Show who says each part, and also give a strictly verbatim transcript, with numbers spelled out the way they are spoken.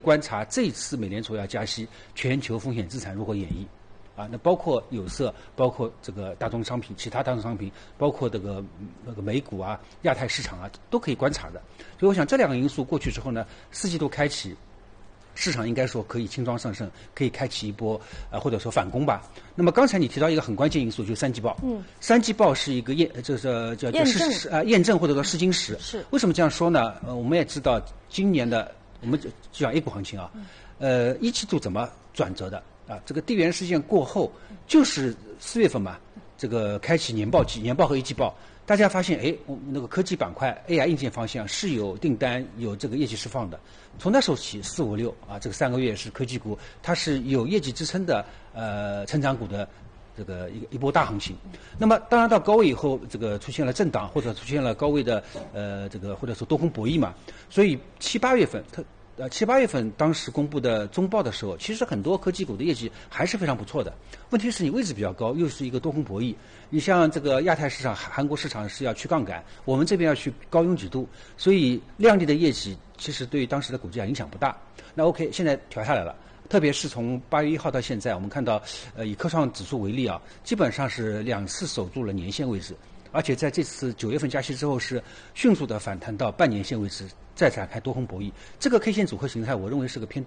Speaker 1: 观察这次美联储要加息，全球风险资产如何演绎。啊，那包括有色，包括这个大宗商品，其他大宗商品，包括这个那个美股啊、亚太市场啊，都可以观察的。所以我想这两个因素过去之后呢，四季度开启，市场应该说可以轻装上阵，可以开启一波呃或者说反攻吧。那么刚才你提到一个很关键因素，就是三季报。嗯，三季报是一个验，就是叫叫试啊验证或者说试金石。
Speaker 2: 是。
Speaker 1: 为什么这样说呢？呃，我们也知道今年的我们讲 A 股行情啊，呃，一季度怎么转折的？啊，这个地缘事件过后，就是四月份嘛，这个开启年报季，年报和一季报，大家发现，哎，我们那个科技板块 A I 硬件方向是有订单、有这个业绩释放的。从那时候起，四五六啊，这个三个月是科技股，它是有业绩支撑的，呃，成长股的这个一个一波大行情。那么，当然到高位以后，这个出现了震荡，或者出现了高位的呃这个或者说多空博弈嘛，所以七八月份它。呃，七八月份当时公布的中报的时候，其实很多科技股的业绩还是非常不错的。问题是你位置比较高，又是一个多空博弈。你像这个亚太市场、韩国市场是要去杠杆，我们这边要去高拥挤度，所以靓丽的业绩其实对于当时的股价影响不大。那 OK， 现在调下来了。特别是从八月一号到现在，我们看到，呃，以科创指数为例啊，基本上是两次守住了年线位置，而且在这次九月份加息之后，是迅速的反弹到半年线位置。再展开多空博弈，这个 K 线组合形态，我认为是个偏